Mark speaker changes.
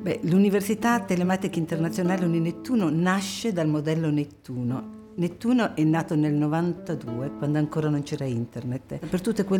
Speaker 1: L'Università Telematica Internazionale Uninettuno nasce dal modello Nettuno. Nettuno è nato nel 92, quando ancora non c'era internet. Per tutte quelle